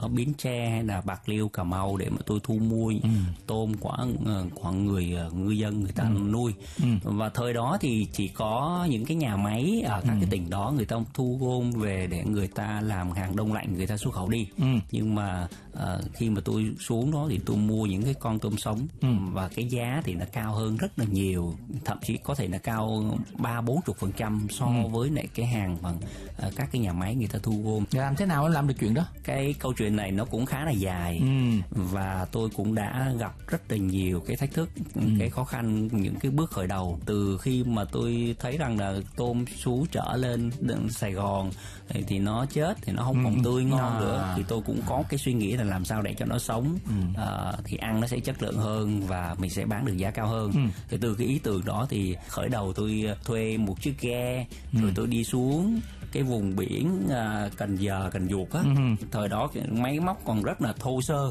ở Bến Tre hay là Bạc Liêu, Cà Mau để mà tôi thu mua tôm của người ngư dân người ta nuôi. Và thời đó thì chỉ có những cái nhà máy ở các cái tỉnh đó người ta thu gom về để người ta làm hàng đông lạnh, người ta xuất khẩu đi. Nhưng mà khi mà tôi xuống đó thì tôi mua những cái con tôm sống và cái giá thì nó cao hơn rất là nhiều, thậm chí có thể là cao 30-40% so với lại cái hàng bằng các cái nhà máy người ta thu gom. Làm thế nào làm được chuyện đó? Cái câu chuyện này nó cũng khá là dài và tôi cũng đã gặp rất là nhiều cái thách thức, cái khó khăn, những cái bước khởi đầu. Từ khi mà tôi thấy rằng là tôm sú trở lên Sài Gòn thì nó chết, thì nó không còn tươi ngon nữa, thì tôi cũng có cái suy nghĩ là làm sao để cho nó sống, thì ăn nó sẽ chất lượng hơn và mình sẽ bán được giá cao hơn. Thì từ cái ý tưởng đó thì khởi đầu tôi thuê một chiếc ghe, rồi tôi đi xuống cái vùng biển Cần Giờ, Cần Duộc á. Thời đó máy móc còn rất là thô sơ.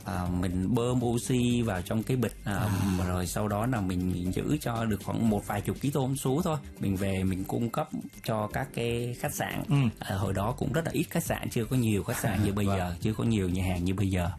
Mình bơm oxy vào trong cái bịch, rồi sau đó là mình giữ cho được khoảng một vài chục ký tôm sú thôi. Mình về mình cung cấp cho các cái khách sạn. Hồi đó cũng rất là ít khách sạn, chưa có nhiều khách sạn như bây giờ, chưa có nhiều nhà hàng như bây giờ.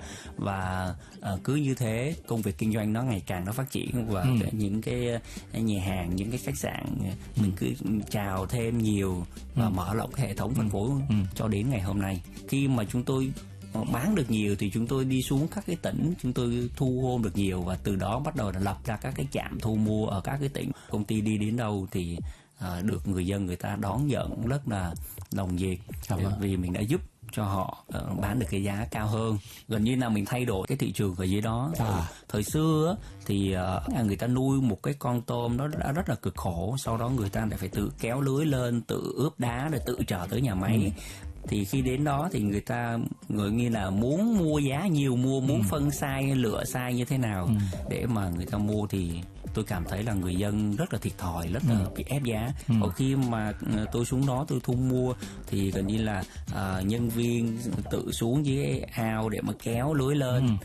Và cứ như thế công việc kinh doanh nó ngày càng nó phát triển, và những cái nhà hàng, những cái khách sạn mình cứ chào thêm nhiều và mở rộng cái hệ thống phân phối cho đến ngày hôm nay. Khi mà chúng tôi bán được nhiều thì chúng tôi đi xuống các cái tỉnh, chúng tôi thu gom được nhiều, và từ đó bắt đầu là lập ra các cái trạm thu mua ở các cái tỉnh. Công ty đi đến đâu thì được người dân người ta đón nhận rất là nồng nhiệt, vì mình đã giúp cho họ bán được cái giá cao hơn. Gần như là mình thay đổi cái thị trường ở dưới đó. Thời xưa thì người ta nuôi một cái con tôm nó đã rất là cực khổ, sau đó người ta lại phải tự kéo lưới lên, tự ướp đá để tự trở tới nhà máy. Thì khi đến đó thì người ta như là muốn mua giá nhiều, muốn phân size, lựa size như thế nào để mà người ta mua, thì tôi cảm thấy là người dân rất là thiệt thòi, rất là bị ép giá. Còn khi mà tôi xuống đó tôi thu mua thì gần như là nhân viên tự xuống dưới ao để mà kéo lưới lên,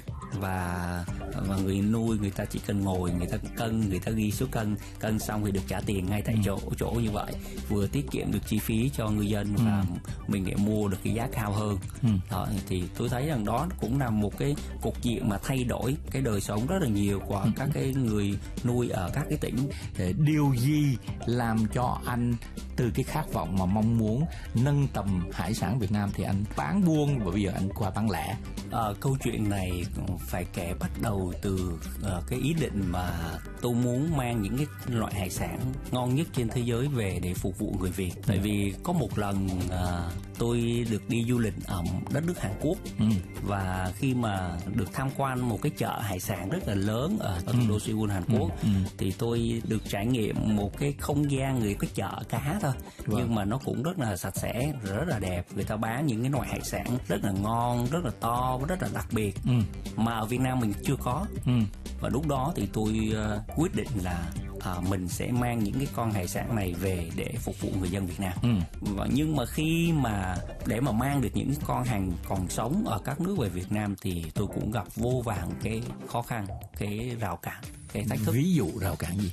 và người nuôi người ta chỉ cần ngồi, người ta cân, người ta ghi số cân xong thì được trả tiền ngay tại chỗ như vậy, vừa tiết kiệm được chi phí cho người dân và mình để mua được cái giá cao hơn. Đó, thì tôi thấy rằng đó cũng là một cái cục diện mà thay đổi cái đời sống rất là nhiều của các cái người nuôi ở các cái tỉnh. Điều gì làm cho anh từ cái khát vọng mà mong muốn nâng tầm hải sản Việt Nam thì anh bán buôn và bây giờ anh qua bán lẻ? Câu chuyện này phải kể bắt đầu từ cái ý định mà tôi muốn mang những cái loại hải sản ngon nhất trên thế giới về để phục vụ người Việt. Tại vì có một lần tôi được đi du lịch ở đất nước Hàn Quốc, và khi mà được tham quan một cái chợ hải sản rất là lớn ở thủ đô Seoul, Hàn Quốc, thì tôi được trải nghiệm một cái không gian người có chợ cá thôi, nhưng mà nó cũng rất là sạch sẽ, rất là đẹp. Người ta bán những cái loại hải sản rất là ngon, rất là to và rất là đặc biệt mà ở Việt Nam mình chưa có. Và lúc đó thì tôi quyết định là mình sẽ mang những cái con hải sản này về để phục vụ người dân Việt Nam. Nhưng mà khi mà để mà mang được những con hàng còn sống ở các nước về Việt Nam thì tôi cũng gặp vô vàn cái khó khăn, cái rào cản, cái thách thức. Ví dụ rào cản gì?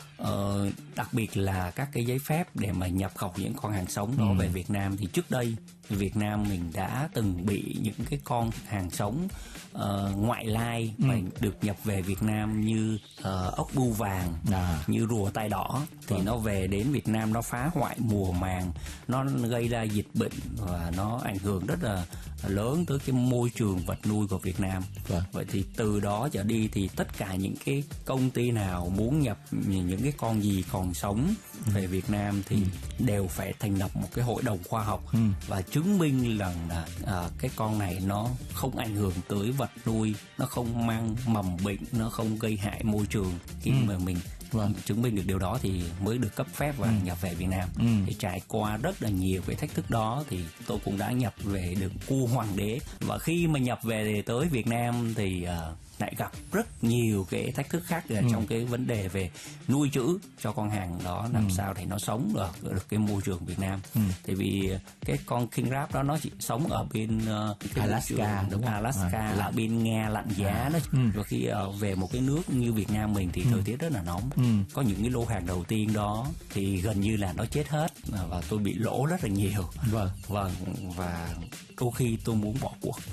Đặc biệt là các cái giấy phép để mà nhập khẩu những con hàng sống đó về Việt Nam. Thì trước đây Việt Nam mình đã từng bị những cái con hàng sống ngoại lai mà được nhập về Việt Nam như ốc bươu vàng, như rùa tai đỏ, thì nó về đến Việt Nam nó phá hoại mùa màng, nó gây ra dịch bệnh và nó ảnh hưởng rất là lớn tới cái môi trường vật nuôi của Việt Nam. Vậy thì từ đó trở đi thì tất cả những cái công ty nào muốn nhập những cái con gì còn sống về Việt Nam thì đều phải thành lập một cái hội đồng khoa học và chứng minh rằng là cái con này nó không ảnh hưởng tới vật nuôi, nó không mang mầm bệnh, nó không gây hại môi trường. Khi mà mình chứng minh được điều đó thì mới được cấp phép và nhập về Việt Nam. Thì trải qua rất là nhiều cái thách thức đó thì tôi cũng đã nhập về được cua hoàng đế. Và khi mà nhập về tới Việt Nam thì lại gặp rất nhiều cái thách thức khác trong cái vấn đề về nuôi trữ cho con hàng đó, làm sao để nó sống được cái môi trường Việt Nam. Tại vì cái con king crab đó nó chỉ sống ở bên Alaska, đúng không? Alaska là bên Nga lạnh giá đó. Và khi về một cái nước như Việt Nam mình thì thời tiết rất là nóng. Có những cái lô hàng đầu tiên đó thì gần như là nó chết hết và tôi bị lỗ rất là nhiều. Và đôi khi tôi muốn bỏ cuộc.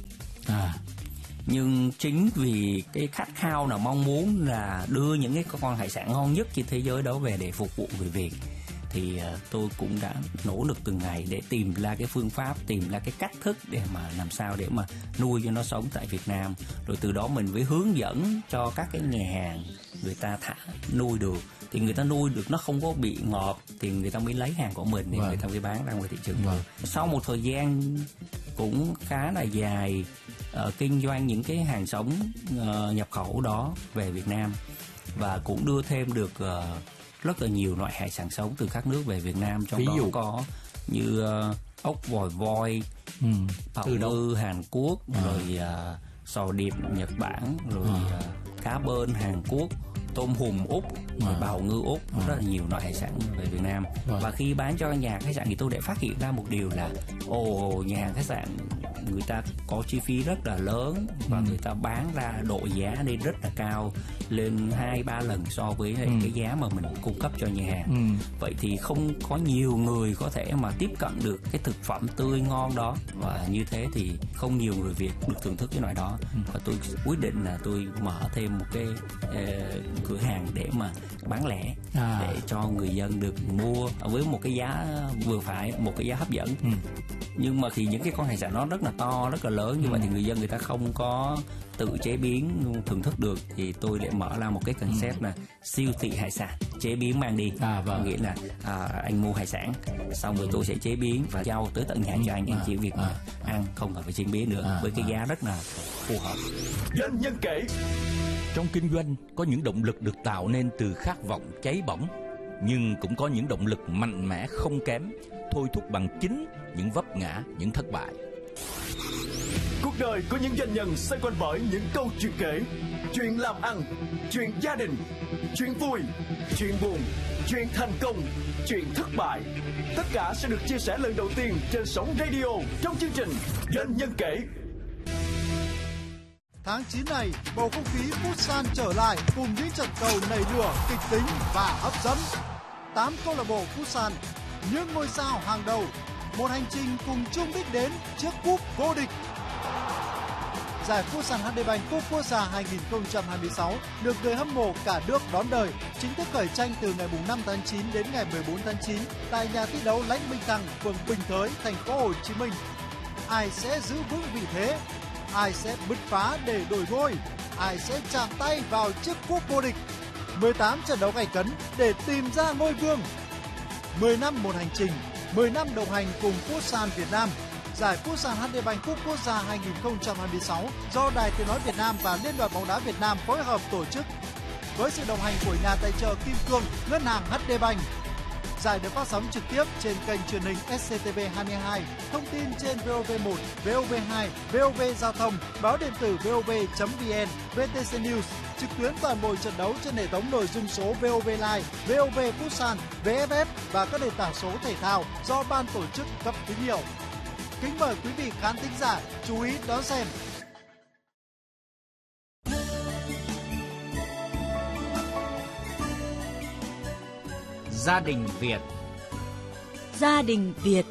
Nhưng chính vì cái khát khao là mong muốn là đưa những cái con hải sản ngon nhất trên thế giới đó về để phục vụ người Việt, thì tôi cũng đã nỗ lực từng ngày để tìm ra cái phương pháp, tìm ra cái cách thức để mà làm sao để mà nuôi cho nó sống tại Việt Nam. Rồi từ đó mình mới hướng dẫn cho các cái nhà hàng người ta nuôi được, thì người ta nuôi được nó không có bị ngọt thì người ta mới lấy hàng của mình, thì người ta mới bán ra ngoài thị trường. Sau một thời gian cũng khá là dài kinh doanh những cái hàng sống nhập khẩu đó về Việt Nam, và cũng đưa thêm được rất là nhiều loại hải sản sống từ các nước về Việt Nam, trong đó có như ốc vòi voi, bào ngư Hàn Quốc, rồi sò điệp Nhật Bản, rồi cá bơn Hàn Quốc, tôm hùm Úc, rồi bào ngư Úc, rất là nhiều loại hải sản về Việt Nam. Và khi bán cho nhà khách sạn thì tôi đã phát hiện ra một điều là nhà hàng khách sạn người ta có chi phí rất là lớn và người ta bán ra độ giá lên rất là cao, lên 2-3 lần so với cái giá mà mình cung cấp cho nhà hàng. Vậy thì không có nhiều người có thể mà tiếp cận được cái thực phẩm tươi ngon đó, và như thế thì không nhiều người Việt được thưởng thức cái loại đó. Và tôi quyết định là tôi mở thêm một cái cửa hàng để mà bán lẻ, để cho người dân được mua với một cái giá vừa phải, một cái giá hấp dẫn. Nhưng mà thì những cái con hải sản nó rất là to, rất là lớn như vậy thì người dân người ta không có tự chế biến thưởng thức được, thì tôi để mở ra một cái concept là siêu thị hải sản chế biến mang đi. Nghĩa là anh mua hải sản xong rồi tôi sẽ chế biến và giao tới tận nhà cho anh chỉ việc ăn, không cần phải chế biến nữa, với cái giá rất là phù hợp. Doanh nhân kể. Trong kinh doanh có những động lực được tạo nên từ khát vọng cháy bỏng, nhưng cũng có những động lực mạnh mẽ không kém, thôi thúc bằng chính những vấp ngã, những thất bại. Cuộc đời của những doanh nhân xoay quanh bởi những câu chuyện kể, chuyện làm ăn, chuyện gia đình, chuyện vui, chuyện buồn, chuyện thành công, chuyện thất bại. Tất cả sẽ được chia sẻ lần đầu tiên trên sóng radio trong chương trình Doanh nhân kể. Tháng 9 này, bầu không khí Futsal trở lại cùng những trận cầu nảy lửa, kịch tính và hấp dẫn. 8 câu lạc bộ Futsal, những ngôi sao hàng đầu, một hành trình cùng chung đích đến chiếc cúp vô địch. Giải Futsal HD Bank Cúp Quốc gia 2026 được người hâm mộ cả nước đón đời, chính thức khởi tranh từ ngày 5 tháng 9 đến ngày 14 tháng 9 tại nhà thi đấu Lãnh Minh Thăng, phường Bình Thới, thành phố Hồ Chí Minh. Ai sẽ giữ vững vị thế? Ai sẽ bứt phá để đổi ngôi? Ai sẽ chạm tay vào chiếc cúp vô địch? 18 trận đấu gay cấn để tìm ra ngôi vương. 10 năm một hành trình, 10 năm đồng hành cùng Futsal Việt Nam. Giải Futsal HD Bank Cúp Quốc gia 2026 do Đài Tiếng nói Việt Nam và Liên đoàn bóng đá Việt Nam phối hợp tổ chức, với sự đồng hành của nhà tài trợ Kim Cương, Ngân hàng HD Bank. Giải được phát sóng trực tiếp trên kênh truyền hình SCTV 22, thông tin trên VOV1, VOV2, VOV Giao thông, báo điện tử VOV.vn, VTC News, trực tuyến toàn bộ trận đấu trên hệ thống nội dung số VOV Live, VOV Futsal, VFF và các nền tảng số thể thao do ban tổ chức cấp tín hiệu. Kính mời quý vị khán thính giả chú ý đón xem. Gia đình Việt. Gia đình Việt.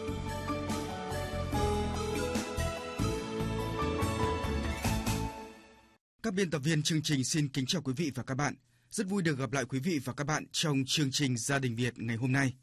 Các biên tập viên chương trình xin kính chào quý vị và các bạn. Rất vui được gặp lại quý vị và các bạn trong chương trình Gia đình Việt ngày hôm nay.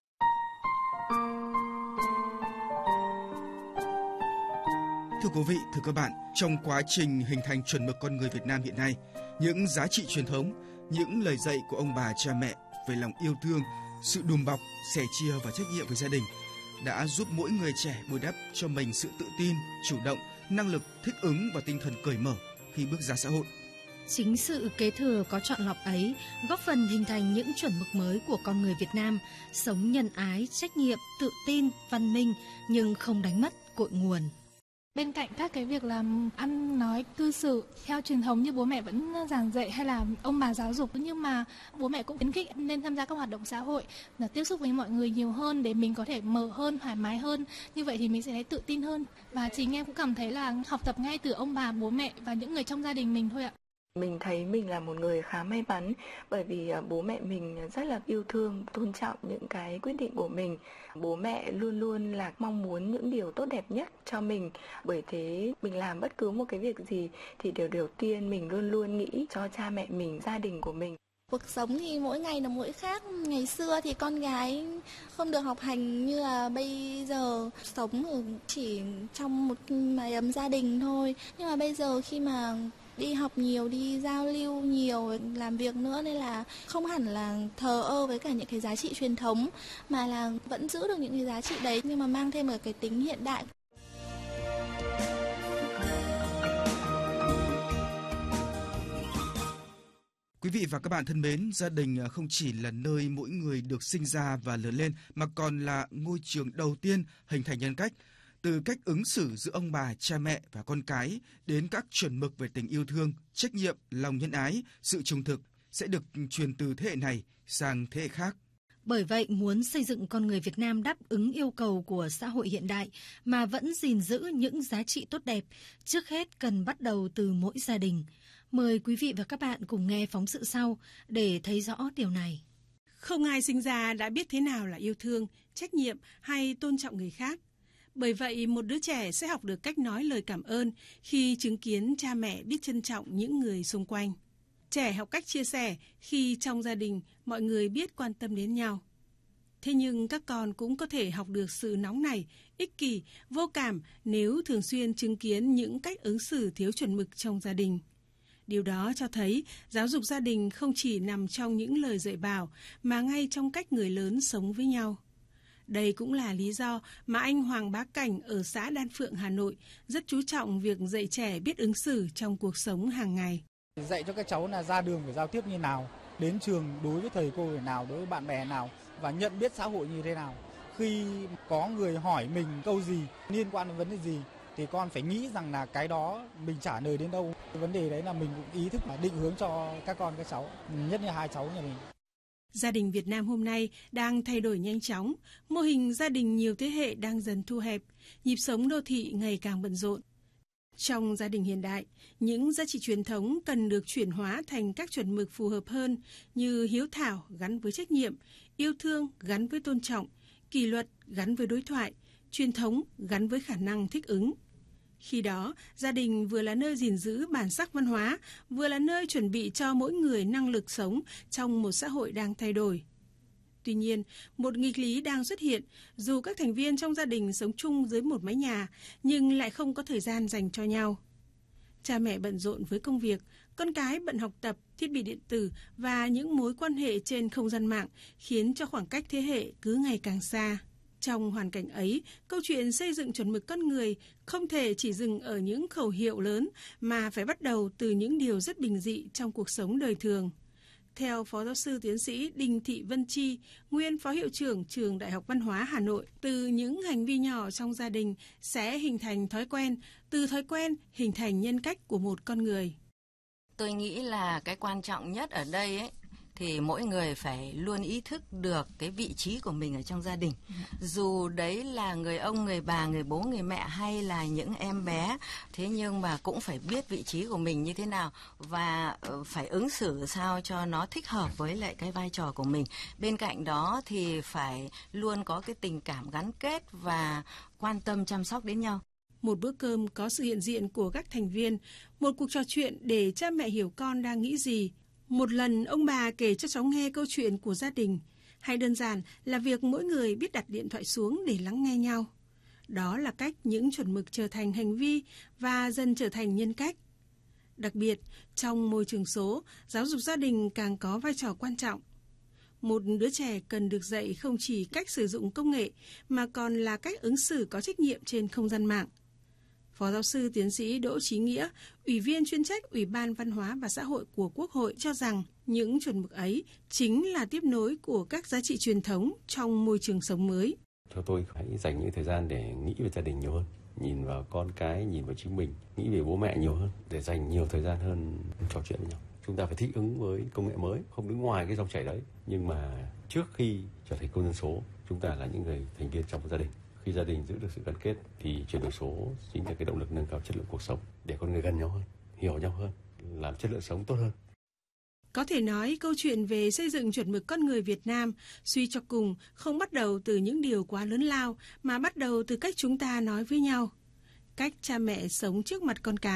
Thưa quý vị, thưa các bạn, trong quá trình hình thành chuẩn mực con người Việt Nam hiện nay, những giá trị truyền thống, những lời dạy của ông bà cha mẹ về lòng yêu thương, sự đùm bọc, sẻ chia và trách nhiệm với gia đình đã giúp mỗi người trẻ bồi đắp cho mình sự tự tin, chủ động, năng lực thích ứng và tinh thần cởi mở khi bước ra xã hội. Chính sự kế thừa có chọn lọc ấy góp phần hình thành những chuẩn mực mới của con người Việt Nam, sống nhân ái, trách nhiệm, tự tin, văn minh nhưng không đánh mất cội nguồn. Bên cạnh các cái việc làm ăn nói cư xử theo truyền thống như bố mẹ vẫn giảng dạy hay là ông bà giáo dục, nhưng mà bố mẹ cũng khuyến khích nên tham gia các hoạt động xã hội, là tiếp xúc với mọi người nhiều hơn để mình có thể mở hơn, thoải mái hơn. Như vậy thì mình sẽ thấy tự tin hơn. Và chính em cũng cảm thấy là học tập ngay từ ông bà, bố mẹ và những người trong gia đình mình thôi ạ. Mình thấy mình là một người khá may mắn bởi vì bố mẹ mình rất là yêu thương, tôn trọng những cái quyết định của mình. Bố mẹ luôn luôn là mong muốn những điều tốt đẹp nhất cho mình. Bởi thế mình làm bất cứ một cái việc gì thì điều đầu tiên mình luôn luôn nghĩ cho cha mẹ mình, gia đình của mình. Cuộc sống thì mỗi ngày là mỗi khác. Ngày xưa thì con gái không được học hành như là bây giờ, sống chỉ trong một mái ấm gia đình thôi. Nhưng mà bây giờ khi mà đi học nhiều, đi giao lưu nhiều, làm việc nữa nên là không hẳn là thờ ơ với cả những cái giá trị truyền thống, mà là vẫn giữ được những cái giá trị đấy nhưng mà mang thêm một cái tính hiện đại. Quý vị và các bạn thân mến, gia đình không chỉ là nơi mỗi người được sinh ra và lớn lên mà còn là ngôi trường đầu tiên hình thành nhân cách. Từ cách ứng xử giữa ông bà, cha mẹ và con cái đến các chuẩn mực về tình yêu thương, trách nhiệm, lòng nhân ái, sự trung thực sẽ được truyền từ thế hệ này sang thế hệ khác. Bởi vậy, muốn xây dựng con người Việt Nam đáp ứng yêu cầu của xã hội hiện đại mà vẫn gìn giữ những giá trị tốt đẹp, trước hết cần bắt đầu từ mỗi gia đình. Mời quý vị và các bạn cùng nghe phóng sự sau để thấy rõ điều này. Không ai sinh ra đã biết thế nào là yêu thương, trách nhiệm hay tôn trọng người khác. Bởi vậy, một đứa trẻ sẽ học được cách nói lời cảm ơn khi chứng kiến cha mẹ biết trân trọng những người xung quanh. Trẻ học cách chia sẻ khi trong gia đình mọi người biết quan tâm đến nhau. Thế nhưng các con cũng có thể học được sự nóng nảy, ích kỷ, vô cảm nếu thường xuyên chứng kiến những cách ứng xử thiếu chuẩn mực trong gia đình. Điều đó cho thấy giáo dục gia đình không chỉ nằm trong những lời dạy bảo mà ngay trong cách người lớn sống với nhau. Đây cũng là lý do mà anh Hoàng Bá Cảnh ở xã Đan Phượng, Hà Nội rất chú trọng việc dạy trẻ biết ứng xử trong cuộc sống hàng ngày. Dạy cho các cháu là ra đường phải giao tiếp như nào, đến trường đối với thầy cô thế nào, đối với bạn bè nào và nhận biết xã hội như thế nào. Khi có người hỏi mình câu gì liên quan đến vấn đề gì thì con phải nghĩ rằng là cái đó mình trả lời đến đâu. Cái vấn đề đấy là mình cũng ý thức và định hướng cho các con các cháu, nhất là hai cháu nhà mình. Gia đình Việt Nam hôm nay đang thay đổi nhanh chóng, mô hình gia đình nhiều thế hệ đang dần thu hẹp, nhịp sống đô thị ngày càng bận rộn. Trong gia đình hiện đại, những giá trị truyền thống cần được chuyển hóa thành các chuẩn mực phù hợp hơn như hiếu thảo gắn với trách nhiệm, yêu thương gắn với tôn trọng, kỷ luật gắn với đối thoại, truyền thống gắn với khả năng thích ứng. Khi đó, gia đình vừa là nơi gìn giữ bản sắc văn hóa, vừa là nơi chuẩn bị cho mỗi người năng lực sống trong một xã hội đang thay đổi. Tuy nhiên, một nghịch lý đang xuất hiện, dù các thành viên trong gia đình sống chung dưới một mái nhà, nhưng lại không có thời gian dành cho nhau. Cha mẹ bận rộn với công việc, con cái bận học tập, thiết bị điện tử và những mối quan hệ trên không gian mạng khiến cho khoảng cách thế hệ cứ ngày càng xa. Trong hoàn cảnh ấy, câu chuyện xây dựng chuẩn mực con người không thể chỉ dừng ở những khẩu hiệu lớn mà phải bắt đầu từ những điều rất bình dị trong cuộc sống đời thường. Theo Phó Giáo sư Tiến sĩ Đinh Thị Vân Chi, nguyên Phó Hiệu trưởng Trường Đại học Văn hóa Hà Nội, từ những hành vi nhỏ trong gia đình sẽ hình thành thói quen, từ thói quen hình thành nhân cách của một con người. Tôi nghĩ là cái quan trọng nhất ở đây ấy, thì mỗi người phải luôn ý thức được cái vị trí của mình ở trong gia đình. Dù đấy là người ông, người bà, người bố, người mẹ hay là những em bé, thế nhưng mà cũng phải biết vị trí của mình như thế nào và phải ứng xử sao cho nó thích hợp với lại cái vai trò của mình. Bên cạnh đó thì phải luôn có cái tình cảm gắn kết và quan tâm chăm sóc đến nhau. Một bữa cơm có sự hiện diện của các thành viên, một cuộc trò chuyện để cha mẹ hiểu con đang nghĩ gì. Một lần ông bà kể cho cháu nghe câu chuyện của gia đình, hay đơn giản là việc mỗi người biết đặt điện thoại xuống để lắng nghe nhau. Đó là cách những chuẩn mực trở thành hành vi và dần trở thành nhân cách. Đặc biệt, trong môi trường số, giáo dục gia đình càng có vai trò quan trọng. Một đứa trẻ cần được dạy không chỉ cách sử dụng công nghệ mà còn là cách ứng xử có trách nhiệm trên không gian mạng. Phó Giáo sư Tiến sĩ Đỗ Chí Nghĩa, Ủy viên chuyên trách Ủy ban Văn hóa và Xã hội của Quốc hội cho rằng những chuẩn mực ấy chính là tiếp nối của các giá trị truyền thống trong môi trường sống mới. Cho tôi hãy dành những thời gian để nghĩ về gia đình nhiều hơn, nhìn vào con cái, nhìn vào chính mình, nghĩ về bố mẹ nhiều hơn, để dành nhiều thời gian hơn trò chuyện với nhau. Chúng ta phải thích ứng với công nghệ mới, không đứng ngoài cái dòng chảy đấy. Nhưng mà trước khi trở thành công dân số, chúng ta là những người thành viên trong một gia đình. Khi gia đình giữ được sự gắn kết thì chuyển đổi số chính là cái động lực nâng cao chất lượng cuộc sống để con người gần nhau hơn, hiểu nhau hơn, làm chất lượng sống tốt hơn. Có thể nói câu chuyện về xây dựng chuẩn mực con người Việt Nam suy cho cùng không bắt đầu từ những điều quá lớn lao mà bắt đầu từ cách chúng ta nói với nhau, cách cha mẹ sống trước mặt con cái.